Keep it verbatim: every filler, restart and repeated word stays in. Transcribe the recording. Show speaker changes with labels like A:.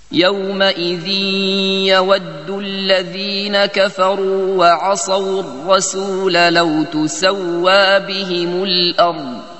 A: يومئذ يود الذين كفروا وعصوا الرسول لو تسوى بهم الأرض